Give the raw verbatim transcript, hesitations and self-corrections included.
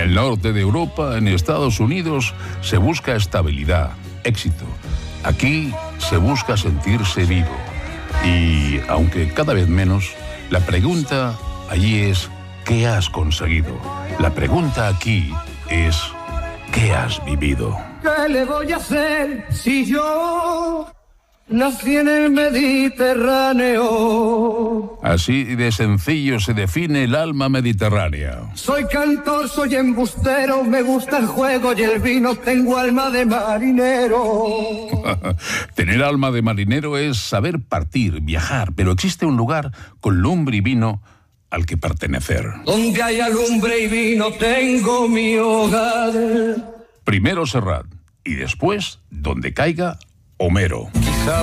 el norte de Europa, en Estados Unidos, se busca estabilidad, éxito. Aquí se busca sentirse vivo. Y, aunque cada vez menos, la pregunta allí es ¿qué has conseguido? La pregunta aquí es ¿qué has vivido? ¿Qué le voy a hacer si yo nací en el Mediterráneo? Así de sencillo se define el alma mediterránea. Soy cantor, soy embustero, me gusta el juego y el vino, tengo alma de marinero. Tener alma de marinero es saber partir, viajar, pero existe un lugar con lumbre y vino al que pertenecer. Donde haya lumbre y vino tengo mi hogar. Primero Serrat y después, donde caiga, Homero.